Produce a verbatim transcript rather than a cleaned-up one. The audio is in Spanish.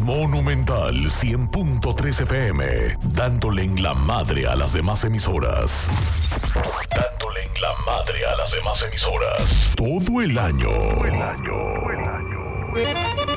Monumental cien punto tres F M, dándole en la madre a las demás emisoras. Dándole en la madre a las demás emisoras. Todo el año. Todo el año. Todo el año.